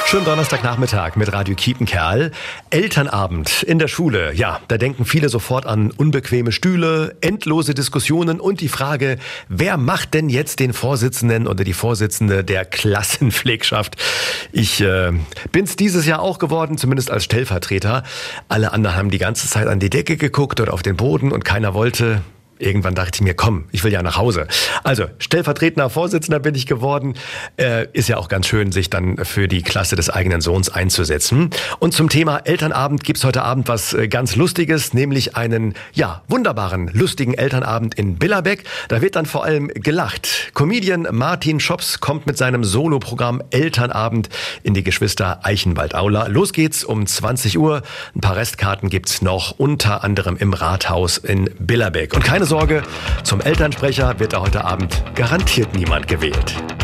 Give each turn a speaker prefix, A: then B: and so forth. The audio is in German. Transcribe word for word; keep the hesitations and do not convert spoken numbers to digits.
A: Schönen Donnerstagnachmittag mit Radio Kiepenkerl. Elternabend in der Schule. Ja, da denken viele sofort an unbequeme Stühle, endlose Diskussionen und die Frage, wer macht denn jetzt den Vorsitzenden oder die Vorsitzende der Klassenpflegschaft? Ich äh, bin's dieses Jahr auch geworden, zumindest als Stellvertreter. Alle anderen haben die ganze Zeit an die Decke geguckt oder auf den Boden und keiner wollte. Irgendwann dachte ich mir, komm, ich will ja nach Hause. Also, stellvertretender Vorsitzender bin ich geworden. Äh, ist ja auch ganz schön, sich dann für die Klasse des eigenen Sohns einzusetzen. Und zum Thema Elternabend gibt's heute Abend was äh, ganz Lustiges, nämlich einen, ja, wunderbaren, lustigen Elternabend in Billerbeck. Da wird dann vor allem gelacht. Comedian Martin Schops kommt mit seinem Soloprogramm Elternabend in die Geschwister Eichenwald-Aula. Los geht's um zwanzig Uhr. Ein paar Restkarten gibt's noch, unter anderem im Rathaus in Billerbeck. Und keine Sorge, zum Elternsprecher wird da heute Abend garantiert niemand gewählt.